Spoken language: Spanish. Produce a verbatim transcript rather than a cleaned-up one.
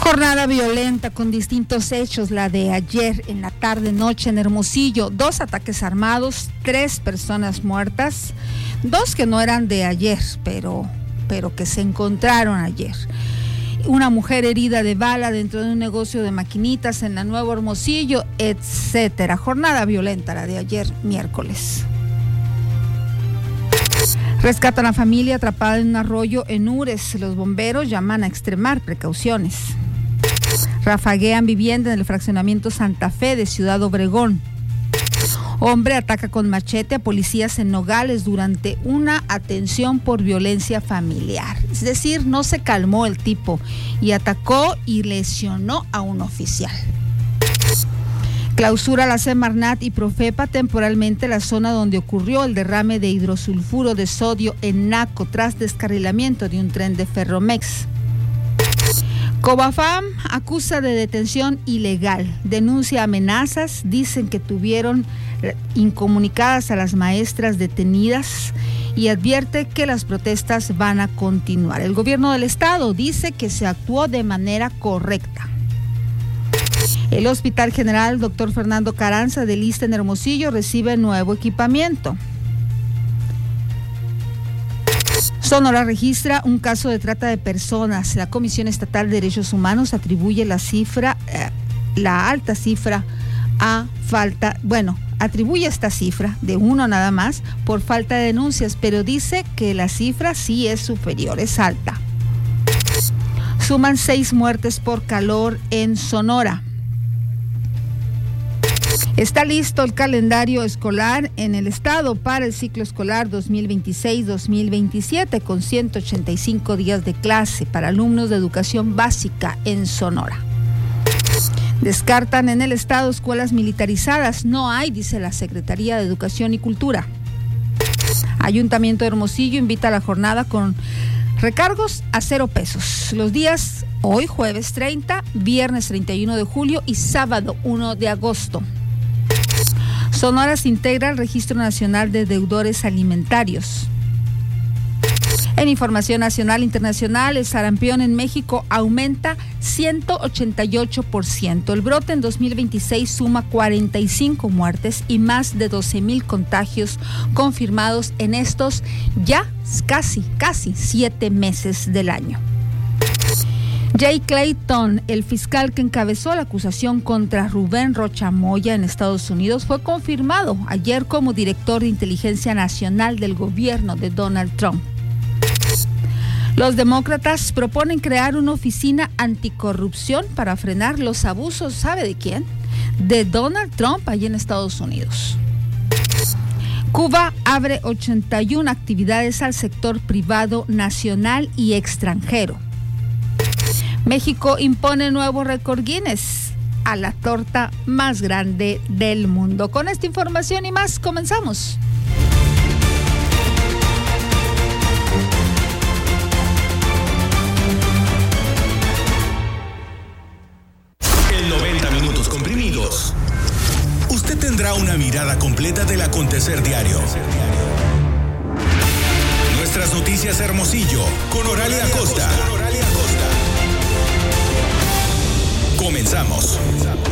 Jornada violenta con distintos hechos, la de ayer en la tarde-noche en Hermosillo. Dos ataques armados, tres personas muertas, dos que no eran de ayer, pero, pero que se encontraron ayer. Una mujer herida de bala dentro de un negocio de maquinitas en la Nuevo Hermosillo, etcétera. Jornada violenta la de ayer, miércoles. Rescatan a la familia atrapada en un arroyo en Ures. Los bomberos llaman a extremar precauciones. Rafaguean vivienda en el fraccionamiento Santa Fe de Ciudad Obregón. Hombre ataca con machete a policías en Nogales durante una atención por violencia familiar. Es decir, no se calmó el tipo y atacó y lesionó a un oficial. Clausura la Semarnat y Profepa temporalmente la zona donde ocurrió el derrame de hidrosulfuro de sodio en Naco tras descarrilamiento de un tren de Ferromex. Cobafam acusa de detención ilegal, denuncia amenazas, dicen que tuvieron incomunicadas a las maestras detenidas y advierte que las protestas van a continuar. El gobierno del estado dice que se actuó de manera correcta. El Hospital General doctor Fernando Carranza del Issste en Hermosillo recibe nuevo equipamiento. Sonora registra un caso de trata de personas. La Comisión Estatal de Derechos Humanos atribuye la cifra, eh, la alta cifra a falta, bueno, atribuye esta cifra de uno nada más por falta de denuncias, pero dice que la cifra sí es superior, es alta. Suman seis muertes por calor en Sonora. Está listo el calendario escolar en el estado para el ciclo escolar dos mil veintiséis dos mil veintisiete con ciento ochenta y cinco días de clase para alumnos de educación básica en Sonora. Descartan en el estado escuelas militarizadas. No hay, dice la Secretaría de Educación y Cultura. Ayuntamiento de Hermosillo invita a la jornada con recargos a cero pesos. Los días hoy, jueves treinta, viernes treinta y uno de julio y sábado uno de agosto. Sonora se integra al Registro Nacional de Deudores Alimentarios. En información nacional e internacional, el sarampión en México aumenta ciento ochenta y ocho por ciento. El brote en dos mil veintiséis suma cuarenta y cinco muertes y más de doce mil contagios confirmados en estos ya casi, casi siete meses del año. Jay Clayton, el fiscal que encabezó la acusación contra Rubén Rocha Moya en Estados Unidos, fue confirmado ayer como director de inteligencia nacional del gobierno de Donald Trump. Los demócratas proponen crear una oficina anticorrupción para frenar los abusos, ¿sabe de quién? De Donald Trump allí en Estados Unidos. Cuba abre ochenta y una actividades al sector privado nacional y extranjero. México impone nuevo récord Guinness a la torta más grande del mundo. Con esta información y más, comenzamos. En noventa minutos comprimidos, usted tendrá una mirada completa del acontecer diario. Nuestras noticias Hermosillo, con Oralia Acosta. Comenzamos.